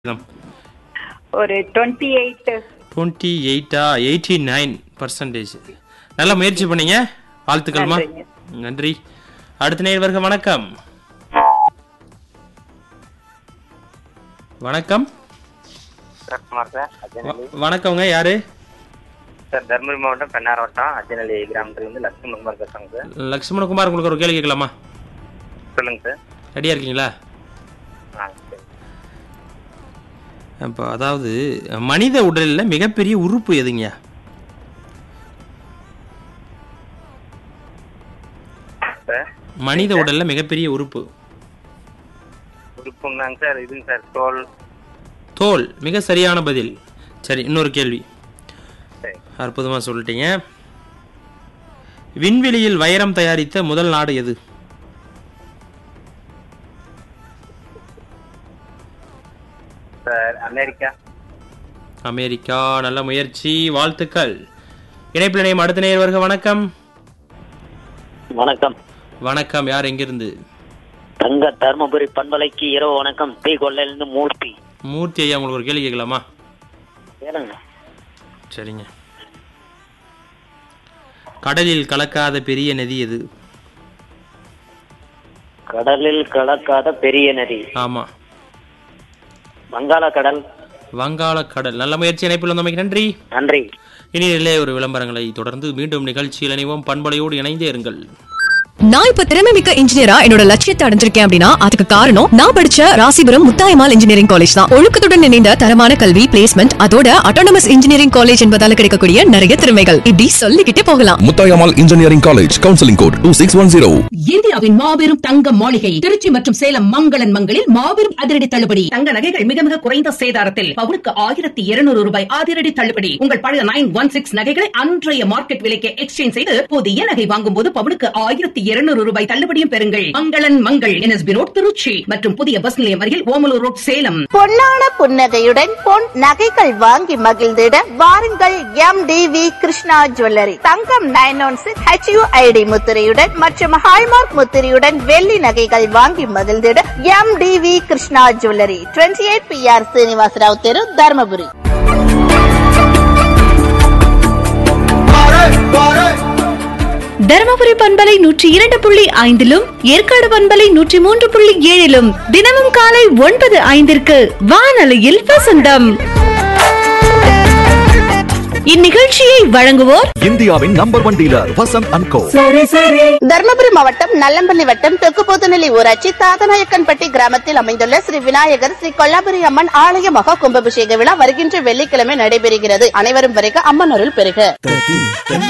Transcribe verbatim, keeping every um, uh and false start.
ஒரு twenty eight twenty எயிட்டா eighty nine percentage. நல்ல முயற்சி பண்ணீங்க, வாழ்த்துக்கள்மா. நன்றி. அடுத்த நேயர் வணக்கம். வணக்கம் வணக்கங்க. யாரு? சார் தர்மபுரி மாவட்டம் பெண்ணார் வட்டம் அச்சநல்லி கிராமத்திலிருந்து லட்சுமணகுமார் பேசுறாங்க சார். லட்சுமணகுமார், உங்களுக்கு ஒரு கேள்வி கேட்கலாமா? சொல்லுங்க சார். ரெடியா இருக்கீங்களா? இப்போ அதாவது மனித உடலில் மிகப்பெரிய உறுப்பு எதுங்க? மனித உடல்ல மிகப்பெரிய உறுப்பு உறுப்புங்க சார் இதுங்க சார் தோல். தோல் மிக சரியான பதில். சரி, இன்னொரு கேள்வி. அற்புதமா சொல்லிட்டீங்க. விண்வெளியில் வைரம் தயாரித்த முதல் நாடு எது? Sir America. அமெரிக்கா. நல்ல முயற்சி, வாழ்த்துக்கள். இணைப்பில் இணையம் அடுத்த நேயர் வருக. வணக்கம். வணக்கம். வணக்கம். யார், எங்கிருந்து? தங்க தர்மபுரி பண்பலைக்கு இரவு வணக்கம். டீ கொள்ளையிலிருந்து மூர்த்தி. மூர்த்தி ஐயா, உங்களுக்கு ஒரு கேள்வி கேட்கலாமா? கேளுங்க. சரிங்க. கடலில் கலக்காத பெரிய நதி எது? கடலில் கலக்காத பெரிய நதி? ஆமா, வங்காள கடல். வங்காள கடல். நல்ல முயற்சி. இணைப்பில் வந்தமைக்கு நன்றி. நன்றி. இனி நிலை ஒரு விளம்பரங்களை தொடர்ந்து மீண்டும் நிகழ்ச்சியில் இணைவோம். பண்பலையோடு இணைந்தே இருங்கள். நான் இப்ப திறமை மிக்க இன்ஜினியரா என்னோட லட்சியத்தை அடைஞ்சிருக்கேன் அப்படின்னா அதுக்கு காரணம் நான் படிச்ச ராசிபுரம் முத்தாயம்மாள் இன்ஜினியரிங் காலேஜ் தான். ஒழுக்கத்துடன் இணைந்த தரமான கல்வி, பிளேஸ்மெண்ட், அதோட அட்டானமஸ் இன்ஜினியரிங் காலேஜ் என்பதால கிடைக்கக்கூடிய நிறைய திறமைகள் இப்படி சொல்லிக்கிட்டே போகலாம். Muthayammal engineering college, counselling code two six one zero. இந்தியாவின் மாபெரும் தங்க மாளிகை திருச்சி மற்றும் சேலம் மங்களன் மங்களில் மாபெரும் அதிரடி தள்ளுபடி. தங்க நகைகள் மிக மிக குறைந்த சேதாரத்தில் பவுனுக்கு ஆயிரத்தி இருநூறு ரூபாய் அதிரடி தள்ளுபடி. உங்கள் பழைய நைன் ஒன் சிக்ஸ் நகைகளை அன்றைய மார்க்கெட் விலைக்கு எக்ஸ்சேஞ்ச் செய்து புதிய நகை வாங்கும் போது பவுனுக்கு ஆயிரத்தி இருநூறு ரூபாய் தள்ளுபடியும் பெறுங்கள். மங்களன் மங்கள் என்எஸ்பி ரோட் திருச்சி மற்றும் புதிய பஸ் நிலையம் அருகில் ஓமலூர் ரோட் சேலம். பொன்னான புன்னகையுடன் பொன் நகைகள் வாங்கி மகிழ்ந்திட வாருங்கள் M T V Krishna jewellery. Thangam nine one six H you I D முத்திரையுடன் மற்றும் ஹால்மார்க் முத்திரையுடன் வெள்ளி நகைகள் வாங்கி மகிழ்ந்திட M T V Krishna jewellery, twenty eight B R Srinivasa Rao தெரு, தர்மபுரி. தருமபுரி பண்பலை நூற்றி இரண்டு புள்ளி ஐந்திலும் ஏற்காடு பண்பலை நூற்றி மூன்று புள்ளி ஏழிலும் தினமும் காலை ஒன்பது ஐந்திற்கு வானொலியில் வசந்தம். இந்நிகழ்ச்சியை வழங்குவோர் இந்தியாவின் number one dealer Vasanth and கோ. தர்மபுரி மாவட்டம் நல்லம்பள்ளி வட்டம் தெற்குபோத்தநெல்லி ஊராட்சி தாதநாயக்கன்பட்டி கிராமத்தில் அமைந்துள்ள ஸ்ரீ விநாயகர் ஸ்ரீ கொல்லாபுரி அம்மன் ஆலய மகா கும்பாபிஷேக விழா வருகின்ற வெள்ளிக்கிழமை நடைபெறுகிறது. அனைவரும் வருக, அம்மன் அருள் பெறுக.